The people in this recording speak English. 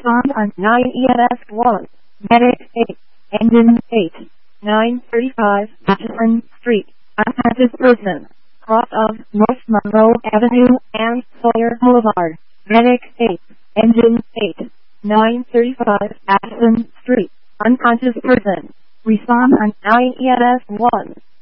Respond on 9 EMS 1. Medic 8. Engine 8. 935 Atchison Street. Unconscious person. Cross of North Monroe Avenue and Sawyer Boulevard. Medic 8. Engine 8. 935 Atchison Street. Unconscious person. Respond on 9 EMS 1.